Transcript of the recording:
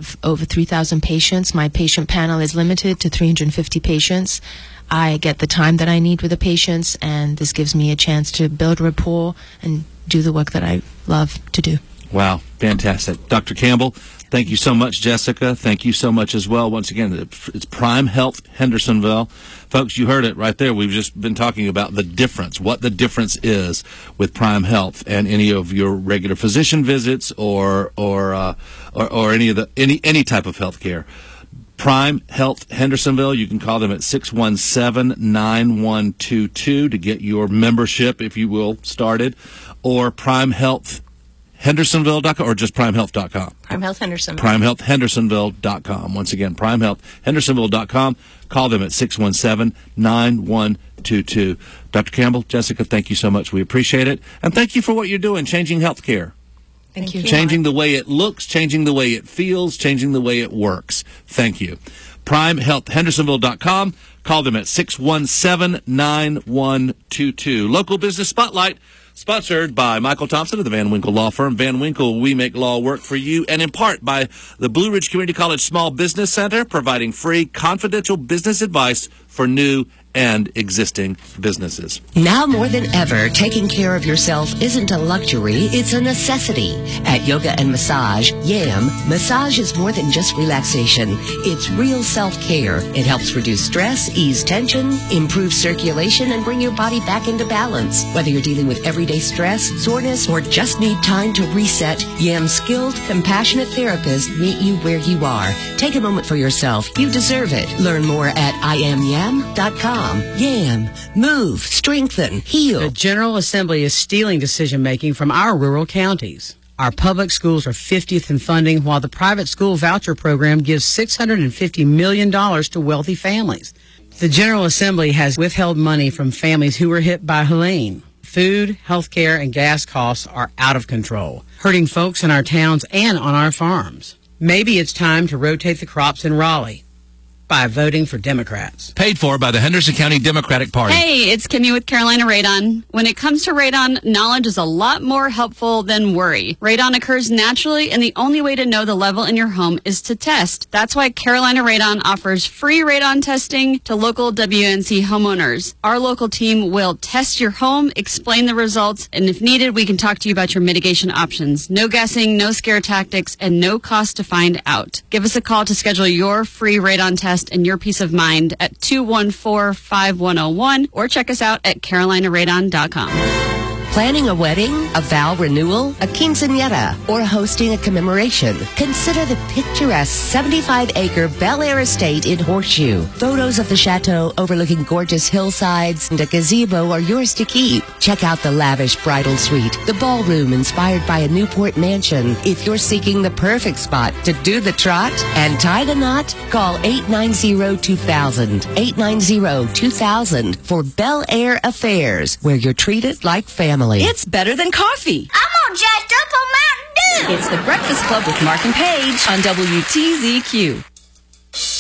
have over 3,000 patients. My patient panel is limited to 350 patients. I get the time that I need with the patients, and this gives me a chance to build rapport and do the work that I love to do. Wow, fantastic. Dr. Campbell, thank you so much. Jessica, thank you so much as well. Once again, it's Prime Health Hendersonville. Folks, you heard it right there. We've just been talking about the difference, what the difference is with Prime Health and any of your regular physician visits or any type of health care. Prime Health Hendersonville, you can call them at 617-9122 to get your membership, if you will, started, or Prime Health Hendersonville.com or just primehealth.com. Prime Health Hendersonville. primehealthhendersonville.com. Once again, primehealthhendersonville.com. Call them at 617-9122. Dr. Campbell, Jessica, thank you so much. We appreciate it. And thank you for what you're doing, changing healthcare. Thank you. Changing the way it looks, changing the way it feels, changing the way it works. Thank you. primehealthhendersonville.com. Call them at 617-9122. Local Business Spotlight, sponsored by Michael Thompson of the Van Winkle Law Firm. Van Winkle, we make law work for you, and in part by the Blue Ridge Community College Small Business Center, providing free confidential business advice for new and existing businesses. Now more than ever, taking care of yourself isn't a luxury, it's a necessity. At Yoga and Massage, YAM, massage is more than just relaxation. It's real self-care. It helps reduce stress, ease tension, improve circulation, and bring your body back into balance. Whether you're dealing with everyday stress, soreness, or just need time to reset, YAM's skilled, compassionate therapists meet you where you are. Take a moment for yourself. You deserve it. Learn more at IamYam.com. YAM. Move, strengthen, heal. The General Assembly is stealing decision-making from our rural counties. Our public schools are 50th in funding, while the private school voucher program gives $650 million to wealthy families. The General Assembly has withheld money from families who were hit by Helene. Food, health care, and gas costs are out of control, hurting folks in our towns and on our farms. Maybe it's time to rotate the crops in Raleigh by voting for Democrats. Paid for by the Henderson County Democratic Party. Hey, it's Kimmy with Carolina Radon. When it comes to radon, knowledge is a lot more helpful than worry. Radon occurs naturally, and the only way to know the level in your home is to test. That's why Carolina Radon offers free radon testing to local WNC homeowners. Our local team will test your home, explain the results, and if needed, we can talk to you about your mitigation options. No guessing, no scare tactics, and no cost to find out. Give us a call to schedule your free radon test and your peace of mind at 214-5101 or check us out at carolinaradon.com. Planning a wedding, a vow renewal, a quinceañera, or hosting a commemoration? Consider the picturesque 75-acre Bel Air estate in Horseshoe. Photos of the chateau overlooking gorgeous hillsides and a gazebo are yours to keep. Check out the lavish bridal suite, the ballroom inspired by a Newport mansion. If you're seeking the perfect spot to do the trot and tie the knot, call 890-2000. 890-2000 for Bel Air Affairs, where you're treated like family. It's better than coffee. I'm all jacked up on Mountain Dew. It's the Breakfast Club with Mark and Paige on WTZQ.